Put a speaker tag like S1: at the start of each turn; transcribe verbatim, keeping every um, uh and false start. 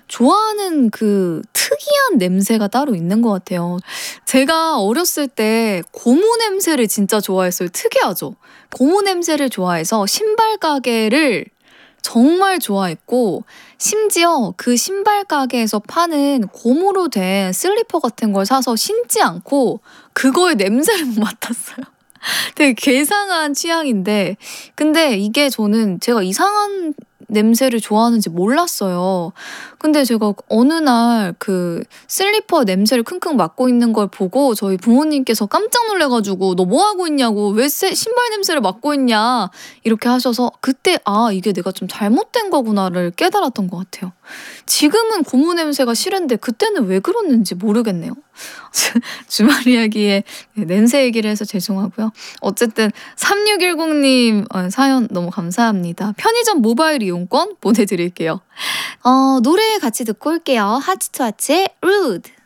S1: 좋아하는 그 특이한 냄새가 따로 있는 것 같아요. 제가 어렸을 때 고무 냄새를 진짜 좋아했어요. 특이하죠? 고무 냄새를 좋아해서 신발 가게를 정말 좋아했고 심지어 그 신발 가게에서 파는 고무로 된 슬리퍼 같은 걸 사서 신지 않고 그거의 냄새를 맡았어요. 되게 괴상한 취향인데 근데 이게 저는 제가 이상한 냄새를 좋아하는지 몰랐어요. 근데 제가 어느 날 그 슬리퍼 냄새를 킁킁 맡고 있는 걸 보고 저희 부모님께서 깜짝 놀라 가지고 "너 뭐 하고 있냐."고 "왜 새 신발 냄새를 맡고 있냐." 이렇게 하셔서 그때 '아 이게 내가 좀 잘못된 거구나.'를 깨달았던 것 같아요. 지금은 고무 냄새가 싫은데 그때는 왜 그랬는지 모르겠네요. 주말 이야기에 냄새 얘기를 해서 죄송하고요. 어쨌든 삼육일공 님 어 사연 너무 감사합니다. 편의점 모바일 이용권 보내드릴게요. 어 노래 같이 듣고 올게요. 하츠투하츠의 Rude.